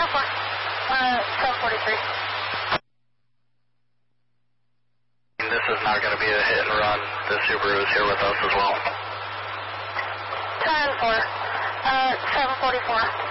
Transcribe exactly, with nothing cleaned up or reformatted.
four. Uh, seven forty-three. This is not going to be a hit and run. The Subaru is here with us as well. ten four. Uh, seven forty-four.